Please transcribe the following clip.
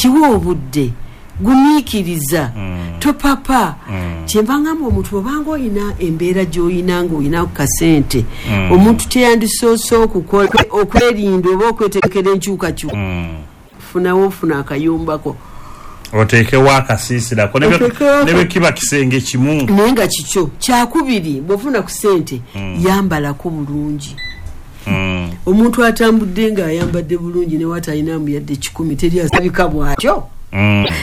kiwa obudde gumiikiriza topapa kyembangamba omuntu obanga olina embeera gy'olina ng'olina ku kasente omuntu teyandisoose okukola okwerinda oba okwetekera enkyukakyuka funawo ofuna akayumbako oteekewo akasiisirako ne bwe kiba kisenge kimu naye nga kikyo kyakubiri bw'ofuna ku sente yambalako bulungi. Omuntu atambudde ng'ayambadde bulungi ne wata alina muyadde 10 teri asabika bw'atyo.